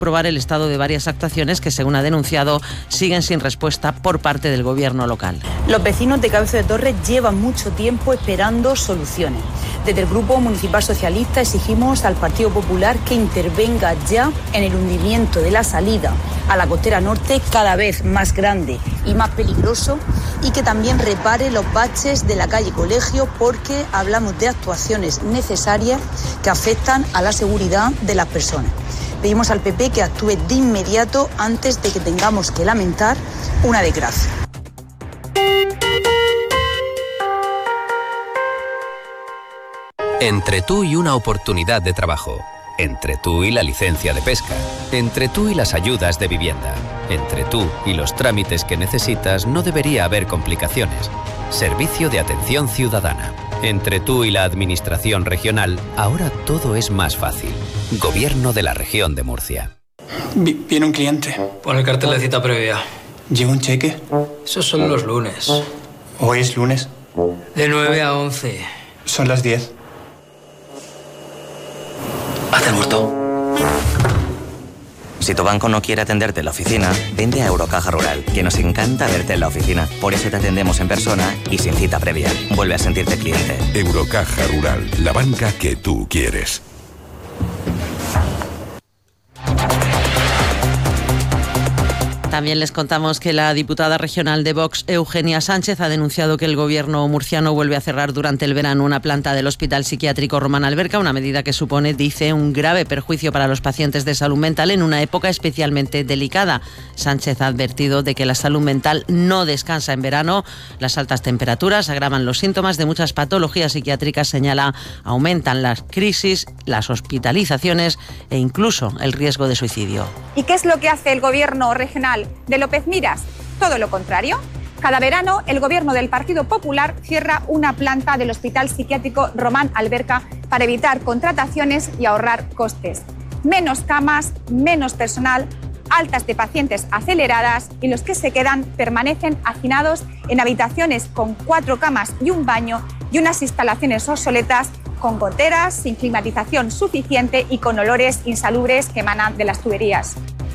probar el estado de varias actuaciones que, según ha denunciado, siguen sin respuesta por parte del gobierno local. Los vecinos de Cabezo de Torres llevan mucho tiempo esperando soluciones. Desde el Grupo Municipal Socialista exigimos al Partido Popular que intervenga ya en el hundimiento de la salida a la costera norte, cada vez más grande y más peligroso, y que también repare los baches de la calle Colegio, porque hablamos de actuaciones necesarias que afectan a la seguridad de las personas. Pedimos al PP que actúe de inmediato antes de que tengamos que lamentar una desgracia. Entre tú y una oportunidad de trabajo. Entre tú y la licencia de pesca. Entre tú y las ayudas de vivienda. Entre tú y los trámites que necesitas no debería haber complicaciones. Servicio de Atención Ciudadana. Entre tú y la Administración Regional, ahora todo es más fácil. Gobierno de la Región de Murcia. Viene un cliente. Pon el cartel de cita previa. ¿Lleva un cheque? Esos son los lunes. ¿Hoy es lunes? De 9 a 11. Son las 10. Haz el muerto. Si tu banco no quiere atenderte en la oficina, vende a Eurocaja Rural, que nos encanta verte en la oficina. Por eso te atendemos en persona y sin cita previa. Vuelve a sentirte cliente. Eurocaja Rural, la banca que tú quieres. También les contamos que la diputada regional de Vox, Eugenia Sánchez, ha denunciado que el gobierno murciano vuelve a cerrar durante el verano una planta del Hospital Psiquiátrico Román Alberca, una medida que supone, dice, un grave perjuicio para los pacientes de salud mental en una época especialmente delicada. Sánchez ha advertido de que la salud mental no descansa en verano. Las altas temperaturas agravan los síntomas de muchas patologías psiquiátricas, señala, aumentan las crisis, las hospitalizaciones e incluso el riesgo de suicidio. ¿Y qué es lo que hace el gobierno regional de López Miras? Todo lo contrario. Cada verano, el gobierno del Partido Popular cierra una planta del Hospital Psiquiátrico Román Alberca para evitar contrataciones y ahorrar costes. Menos camas, menos personal, altas de pacientes aceleradas, y los que se quedan permanecen hacinados en habitaciones con 4 camas y un baño y unas instalaciones obsoletas, con goteras, sin climatización suficiente y con olores insalubres que emanan de las tuberías.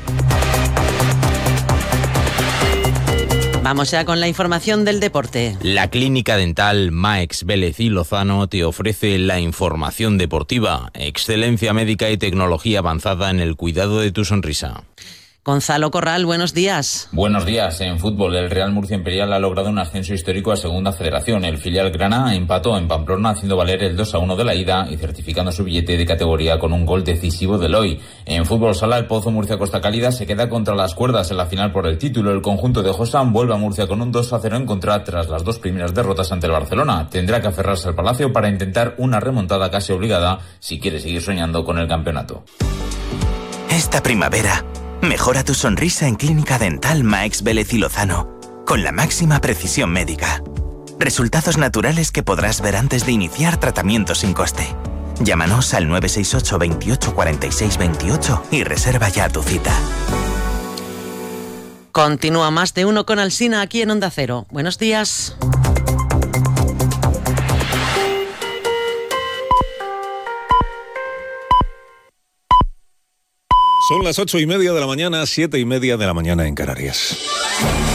Vamos ya con la información del deporte. La clínica dental Max Vélez y Lozano te ofrece la información deportiva, excelencia médica y tecnología avanzada en el cuidado de tu sonrisa. Gonzalo Corral, buenos días. Buenos días. En fútbol, el Real Murcia Imperial ha logrado un ascenso histórico a Segunda Federación. El filial grana empató en Pamplona, haciendo valer el 2-1 de la ida y certificando su billete de categoría con un gol decisivo de Eloy. En fútbol sala, el Pozo Murcia Costa Cálida se queda contra las cuerdas en la final por el título. El conjunto de Josán vuelve a Murcia con un 2-0 en contra tras las 2 primeras derrotas ante el Barcelona. Tendrá que aferrarse al Palacio para intentar una remontada casi obligada si quiere seguir soñando con el campeonato. Esta primavera, mejora tu sonrisa en Clínica Dental Max Vélez y Lozano, con la máxima precisión médica. Resultados naturales que podrás ver antes de iniciar tratamiento sin coste. Llámanos al 968 28 46 28 y reserva ya tu cita. Continúa Más de Uno con Alsina aquí en Onda Cero. Buenos días. Son las 8:30 de la mañana, 7:30 de la mañana en Canarias.